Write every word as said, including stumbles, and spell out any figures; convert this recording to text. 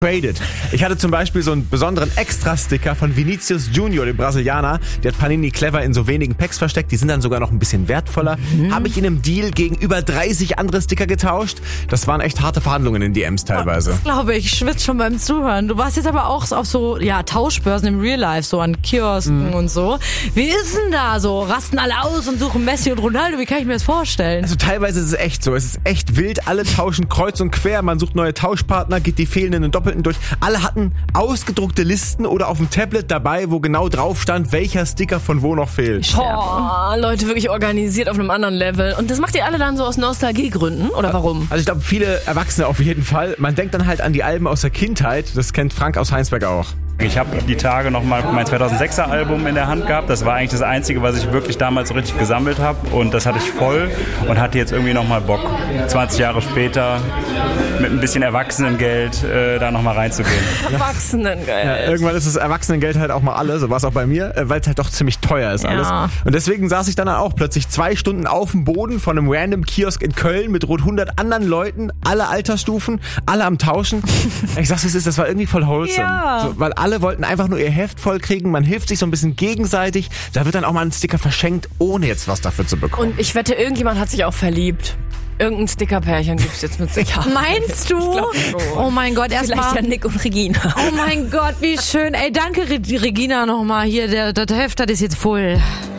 traded. Ich hatte zum Beispiel so einen besonderen Extra-Sticker von Vinicius Junior, dem Brasilianer. Der hat Panini clever in so wenigen Packs versteckt. Die sind dann sogar noch ein bisschen wertvoller. Mhm. Habe ich in einem Deal gegen über dreißig andere Sticker getauscht. Das waren echt harte Verhandlungen in D Ms teilweise. Das glaube ich. Ich schwitze schon beim Zuhören. Du warst jetzt aber auch auf so ja Tauschbörsen im Real Life, so an Kiosken mhm. und so. Wie ist denn da so? Rasten alle aus und suchen Messi und Ronaldo? Wie kann ich mir das vorstellen? Also teilweise ist es echt so. Es ist echt wild. Alle tauschen kreuz und quer. Man sucht neue Tauschpartner, geht die fehlenden und doppelten durch. Alle hatten ausgedruckte Listen oder auf dem Tablet dabei, wo genau drauf stand, welcher Sticker von wo noch fehlt. Boah, Leute, wirklich organisiert auf einem anderen Level. Und das macht ihr alle dann so aus Nostalgiegründen? Oder warum? Also ich glaube, viele Erwachsene auf jeden Fall. Man denkt dann halt an die Alben aus der Kindheit. Das kennt Frank aus Heinsberg auch. Ich habe die Tage nochmal mein zweitausendsechser Album in der Hand gehabt. Das war eigentlich das Einzige, was ich wirklich damals so richtig gesammelt habe. Und das hatte ich voll und hatte jetzt irgendwie nochmal Bock, zwanzig Jahre später mit ein bisschen Erwachsenengeld äh, da nochmal reinzugehen. Erwachsenengeld. Ja, irgendwann ist das Erwachsenengeld halt auch mal alle. So war es auch bei mir, weil es halt doch ziemlich teuer ist alles. Ja. Und deswegen saß ich dann auch plötzlich zwei Stunden auf dem Boden von einem random Kiosk in Köln mit rund hundert anderen Leuten, alle Altersstufen, alle am Tauschen. Ich sag's, wie es ist, das war irgendwie voll wholesome. Ja. So, weil alle wollten einfach nur ihr Heft voll kriegen, man hilft sich so ein bisschen gegenseitig. Da wird dann auch mal ein Sticker verschenkt, ohne jetzt was dafür zu bekommen. Und ich wette, irgendjemand hat sich auch verliebt. Irgendein Stickerpärchen gibt's jetzt mit Sicherheit. Meinst du? Ich glaub schon. Oh mein Gott, Vielleicht erstmal. ja Nick und Regina. Oh mein Gott, wie schön. Ey, danke Regina nochmal hier. Der, das Heft, das ist jetzt voll.